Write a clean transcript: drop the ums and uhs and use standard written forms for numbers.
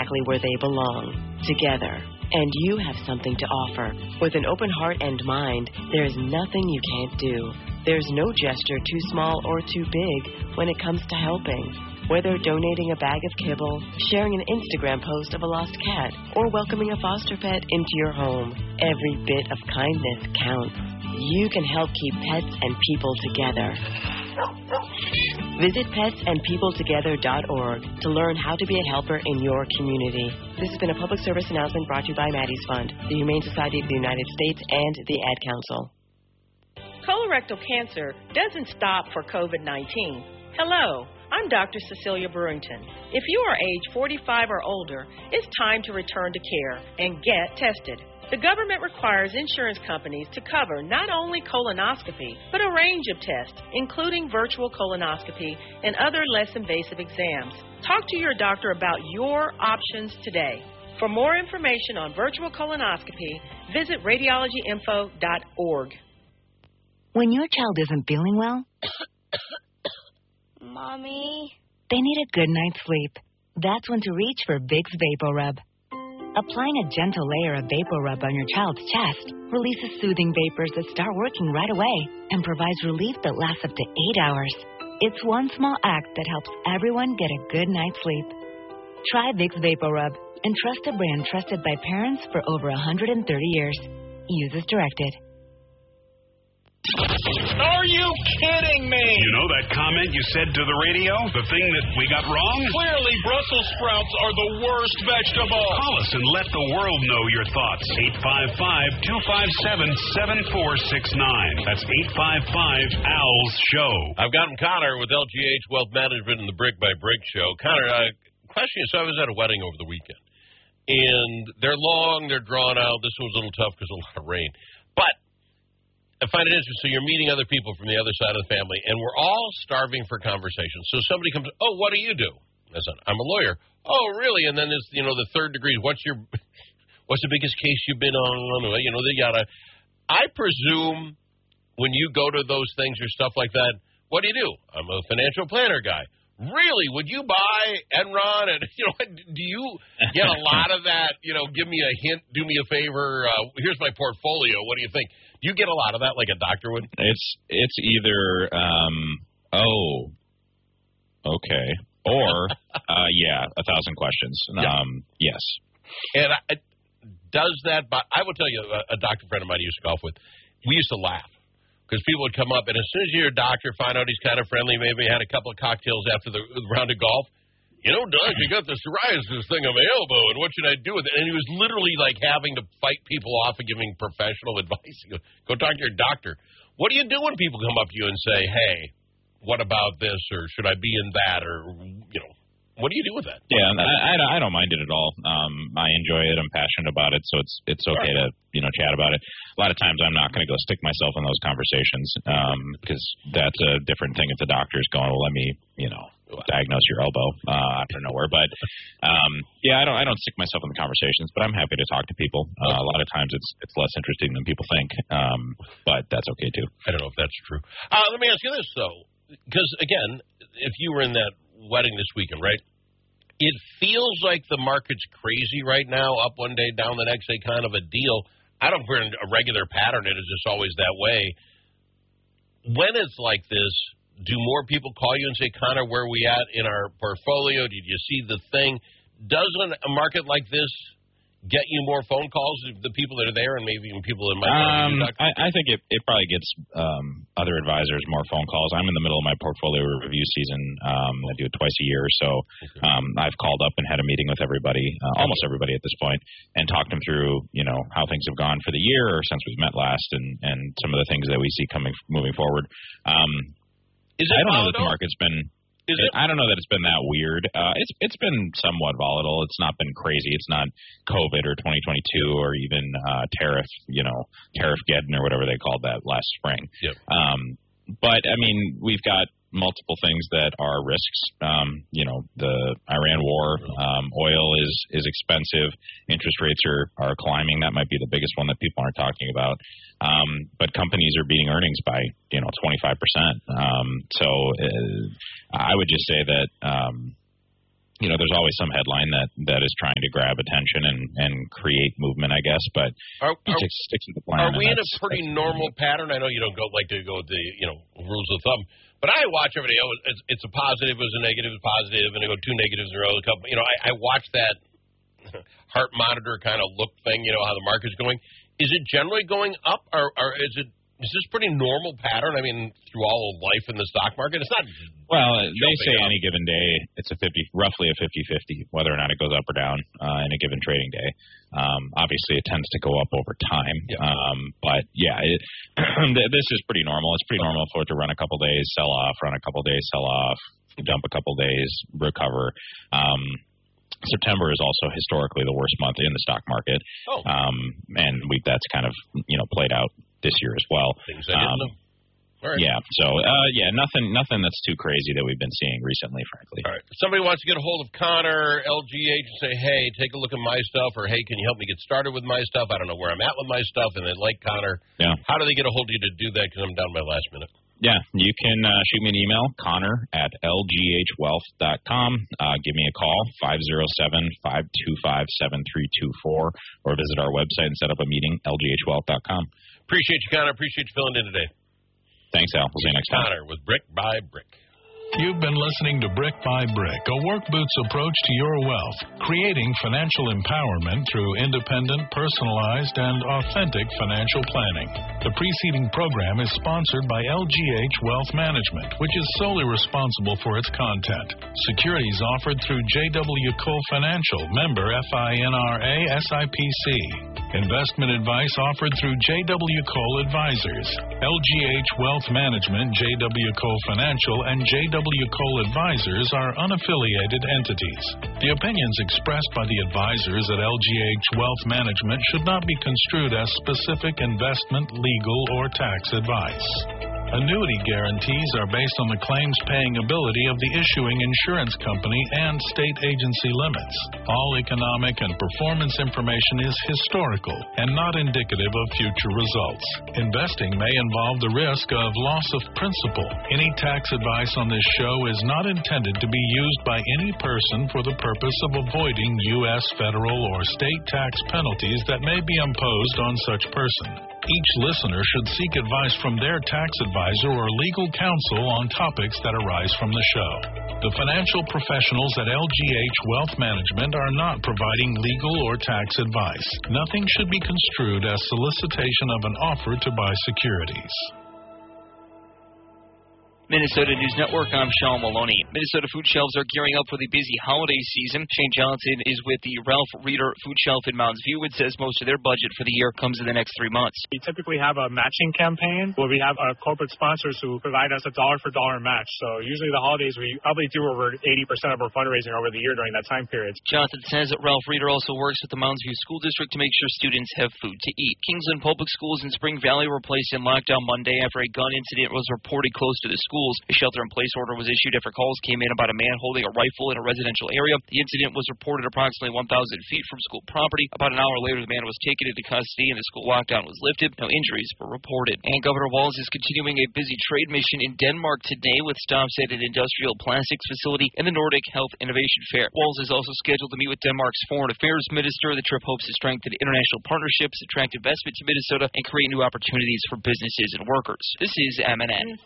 exactly where they belong, together. And you have something to offer. With an open heart and mind, there is nothing you can't do. There's no gesture too small or too big when it comes to helping. Whether donating a bag of kibble, sharing an Instagram post of a lost cat, or welcoming a foster pet into your home, every bit of kindness counts. You can help keep pets and people together. Visit petsandpeopletogether.org to learn how to be a helper in your community. This has been a public service announcement brought to you by Maddie's Fund, the Humane Society of the United States, and the Ad Council. Colorectal cancer doesn't stop for COVID-19. Hello, I'm Dr. Cecilia Brewington. If you are age 45 or older, it's time to return to care and get tested. The government requires insurance companies to cover not only colonoscopy, but a range of tests, including virtual colonoscopy and other less invasive exams. Talk to your doctor about your options today. For more information on virtual colonoscopy, visit radiologyinfo.org. When your child isn't feeling well, Mommy? They need a good night's sleep. That's when to reach for Vicks VapoRub. Applying a gentle layer of VapoRub on your child's chest releases soothing vapors that start working right away and provides relief that lasts up to 8 hours. It's one small act that helps everyone get a good night's sleep. Try Vicks VapoRub and trust a brand trusted by parents for over 130 years. Use as directed. Are you kidding me? You know that comment you said to the radio? The thing that we got wrong? Clearly, Brussels sprouts are the worst vegetable. Call us and let the world know your thoughts. 855-257-7469. That's 855-ALS SHOW. I've gotten Connor with LGH Wealth Management and the Brick by Brick Show. Connor, question is, so I was at a wedding over the weekend, and they're long, they're drawn out. This one was a little tough because of a lot of rain. But I find it interesting. So you're meeting other people from the other side of the family, and we're all starving for conversation. So somebody comes, oh, what do you do? I said, I'm a lawyer. Oh, really? And then there's, the third degree. What's the biggest case you've been on? They gotta. I presume when you go to those things or stuff like that, what do you do? I'm a financial planner guy. Really? Would you buy Enron? And do you get a lot of that? Give me a hint. Do me a favor. Here's my portfolio. What do you think? Do you get a lot of that like a doctor would? It's either okay, or yeah, 1,000 questions. Yeah. Yes. And does that? I will tell you, a doctor friend of mine I used to golf with. We used to laugh. Because people would come up, and as soon as you're a doctor, find out he's kind of friendly, maybe had a couple of cocktails after the round of golf. Doc, you got the psoriasis thing on my elbow, and what should I do with it? And he was literally like having to fight people off and giving professional advice. He goes, go talk to your doctor. What do you do when people come up to you and say, hey, what about this, or should I be in that, or, what do you do with that? Yeah, I don't mind it at all. I enjoy it. I'm passionate about it, so it's okay to chat about it. A lot of times I'm not going to go stick myself in those conversations because that's a different thing if the doctor's going, well, let me diagnose your elbow out of nowhere. But yeah, I don't stick myself in the conversations, but I'm happy to talk to people. A lot of times it's less interesting than people think, but that's okay too. I don't know if that's true. Let me ask you this though, because again, if you were in that wedding this weekend, right? It feels like the market's crazy right now, up one day, down the next day, kind of a deal. I don't know if we're in a regular pattern. It is just always that way. When it's like this, do more people call you and say, Connor, where are we at in our portfolio? Did you see the thing? Doesn't a market like this get you more phone calls, the people that are there, and maybe even people that might I think it probably gets other advisors more phone calls. I'm in the middle of my portfolio review season. I do it twice a year, so I've called up and had a meeting with everybody, almost everybody at this point, and talked them through, how things have gone for the year or since we've met last, and some of the things that we see moving forward. I don't know that the market's been. I don't know that it's been that weird. It's been somewhat volatile. It's not been crazy. It's not COVID or 2022 or even Tariff-geddon or whatever they called that last spring. Yep. But, I mean, we've got multiple things that are risks. The Iran war, oil is expensive. Interest rates are climbing. That might be the biggest one that people aren't talking about. But companies are beating earnings by, 25%. So I would just say that, there's always some headline that is trying to grab attention and create movement, I guess. But stick to the plan. Are we in a pretty normal pattern? I know you don't like to go with the rules of thumb, but I watch every day. It's a positive, it was a negative, it was positive, and I go 2 negatives in a row. I watch that heart monitor kind of look thing. How the market's going. Is it generally going up, or is this pretty normal pattern? I mean, through all of life in the stock market, it's not. Well, they say any given day it's roughly a 50-50, whether or not it goes up or down in a given trading day. Obviously, it tends to go up over time. Yeah. But yeah, this is pretty normal. It's pretty normal for it to run a couple days, sell off, run a couple days, sell off, dump a couple days, recover. September is also historically the worst month in the stock market. And that's kind of played out this year as well. Things I didn't know. All right. Yeah. So nothing that's too crazy that we've been seeing recently, frankly. All right. If somebody wants to get a hold of Connor, LGH, and say, hey, take a look at my stuff, or hey, can you help me get started with my stuff? I don't know where I'm at with my stuff, and they like Connor. Yeah. How do they get a hold of you to do that? Because I'm down to my last minute. Yeah, you can shoot me an email, Connor@lghwealth.com. Give me a call, 507-525-7324, or visit our website and set up a meeting, lghwealth.com. Appreciate you, Connor. Appreciate you filling in today. Thanks, Al. We'll see you next time. Connor with Brick by Brick. You've been listening to Brick by Brick, a work boots approach to your wealth, creating financial empowerment through independent, personalized, and authentic financial planning. The preceding program is sponsored by LGH Wealth Management, which is solely responsible for its content. Securities offered through J.W. Cole Financial, member FINRA SIPC. Investment advice offered through J.W. Cole Advisors. LGH Wealth Management, J.W. Cole Financial, and J.W. Cole Advisors are unaffiliated entities. The opinions expressed by the advisors at LGH Wealth Management should not be construed as specific investment, legal, or tax advice. Annuity guarantees are based on the claims-paying ability of the issuing insurance company and state agency limits. All economic and performance information is historical and not indicative of future results. Investing may involve the risk of loss of principal. Any tax advice on this show is not intended to be used by any person for the purpose of avoiding U.S. federal or state tax penalties that may be imposed on such person. Each listener should seek advice from their tax advisor or legal counsel on topics that arise from the show. The financial professionals at LGH Wealth Management are not providing legal or tax advice. Nothing should be construed as solicitation of an offer to buy securities. Minnesota News Network, I'm Sean Maloney. Minnesota food shelves are gearing up for the busy holiday season. Shane Johnson is with the Ralph Reeder Food Shelf in Mounds View and says most of their budget for the year comes in the next 3 months. We typically have a matching campaign where we have our corporate sponsors who provide us a dollar-for-dollar match. So usually the holidays, we probably do over 80% of our fundraising over the year during that time period. Johnson says that Ralph Reeder also works with the Mounds View School District to make sure students have food to eat. Kingsland Public Schools in Spring Valley were placed in lockdown Monday after a gun incident was reported close to the schools. A shelter-in-place order was issued after calls came in about a man holding a rifle in a residential area. The incident was reported approximately 1,000 feet from school property. About an hour later, the man was taken into custody and the school lockdown was lifted. No injuries were reported. And Governor Walz is continuing a busy trade mission in Denmark today with stops at an industrial plastics facility and the Nordic Health Innovation Fair. Walz is also scheduled to meet with Denmark's Foreign Affairs Minister. The trip hopes to strengthen international partnerships, attract investment to Minnesota, and create new opportunities for businesses and workers. This is MNN.